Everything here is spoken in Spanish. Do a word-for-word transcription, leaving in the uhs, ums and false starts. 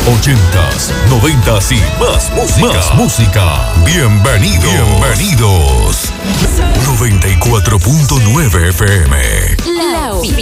ochentas, noventas y más música. Más música. Bienvenidos. Bienvenidos. noventa y cuatro punto nueve F M. La